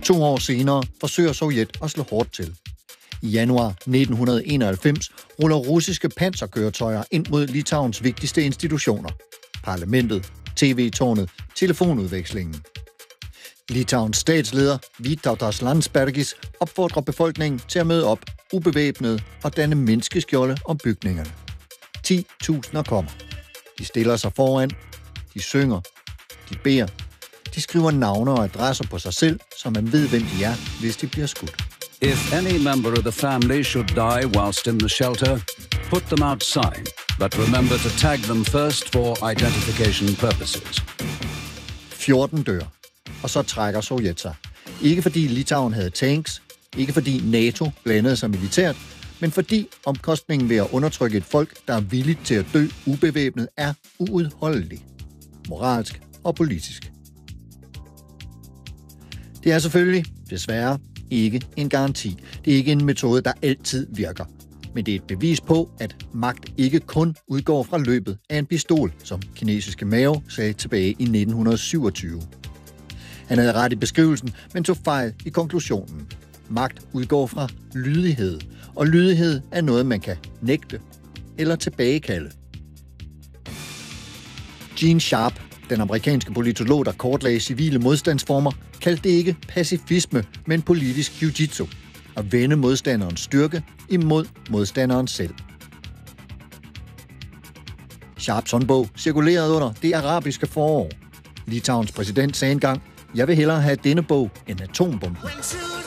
2 år senere forsøger Sovjet at slå hårdt til. I januar 1991 ruller russiske panserkøretøjer ind mod Litauens vigtigste institutioner. Parlamentet, tv-tårnet, telefonudvekslingen. Litauens statsleder Vytautas Landsbergis opfordrer befolkningen til at møde op ubevæbnet og danne menneskeskjolde om bygningerne. 10.000 kommer. De stiller sig foran, de synger, de beder, de skriver navne og adresser på sig selv, så man ved, hvem de er, hvis de bliver skudt. If any member of the family should die whilst in the shelter, put them outside, but remember to tag them first for identification purposes. 14 dør, og så trækker Sovjet sig. Ikke fordi Litauen havde tanks, ikke fordi NATO blandede sig militært, men fordi omkostningen ved at undertrykke et folk, der er villigt til at dø ubevæbnet, er uudholdelig. Moralsk og politisk. Det er selvfølgelig, desværre, ikke en garanti. Det er ikke en metode, der altid virker. Men det er et bevis på, at magt ikke kun udgår fra løbet af en pistol, som kinesiske Mao sagde tilbage i 1927. Han havde ret i beskrivelsen, men tog fejl i konklusionen. Magt udgår fra lydighed, og lydighed er noget, man kan nægte eller tilbagekalde. Gene Sharp, den amerikanske politolog, der kortlagde civile modstandsformer, kaldte det ikke pacifisme, men politisk jiu-jitsu. At vende modstanderens styrke imod modstanderen selv. Sharps håndbog cirkulerede under det arabiske forår. Litauens præsident sagde engang, jeg vil hellere have denne bog end atombomben.